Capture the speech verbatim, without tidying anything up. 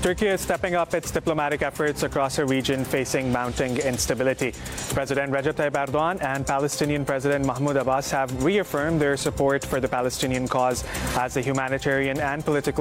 Turkey is stepping up its diplomatic efforts across a region facing mounting instability. President Recep Tayyip Erdogan and Palestinian President Mahmoud Abbas have reaffirmed their support for the Palestinian cause as a humanitarian and political